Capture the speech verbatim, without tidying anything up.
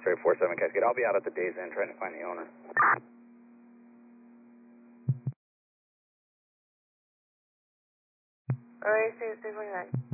X-ray four seven Cascade. I'll be out at the day's end trying to find the owner. Alright, six forty-nine.